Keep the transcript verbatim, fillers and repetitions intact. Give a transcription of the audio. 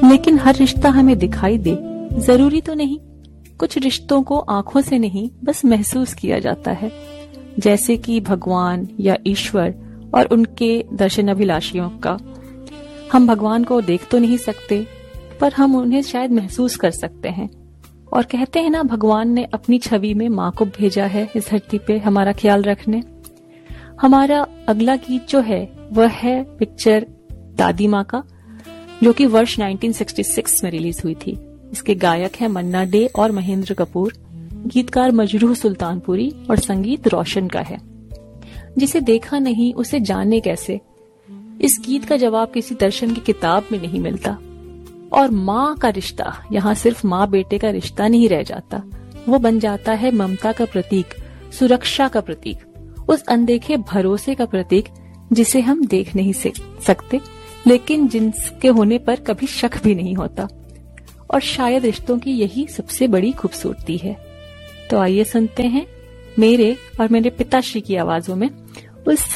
लेकिन हर रिश्ता हमें दिखाई दे जरूरी तो नहीं। कुछ रिश्तों को आंखों से नहीं बस महसूस किया जाता है, जैसे कि भगवान या ईश्वर और उनके दर्शन अभिलाषियों का। हम भगवान को देख तो नहीं सकते, पर हम उन्हें शायद महसूस कर सकते हैं। और कहते हैं ना, भगवान ने अपनी छवि में माँ को भेजा है इस धरती पे हमारा ख्याल रखने। हमारा अगला गीत जो है वह है पिक्चर दादी माँ का, जो कि वर्ष उन्नीस सौ छियासठ में रिलीज हुई थी। इसके गायक हैं मन्ना डे और महेंद्र कपूर, गीतकार मजरूह सुल्तानपुरी और संगीत रोशन का है। जिसे देखा नहीं उसे जाने कैसे, इस गीत का जवाब किसी दर्शन की किताब में नहीं मिलता। और माँ का रिश्ता यहाँ सिर्फ माँ बेटे का रिश्ता नहीं रह जाता, वो बन जाता है ममता का प्रतीक, सुरक्षा का प्रतीक, उस अनदेखे भरोसे का प्रतीक जिसे हम देख नहीं सकते, लेकिन जिनके होने पर कभी शक भी नहीं होता। और शायद रिश्तों की यही सबसे बड़ी खूबसूरती है। तो आइए सुनते हैं मेरे और मेरे पिताश्री की आवाजों में उस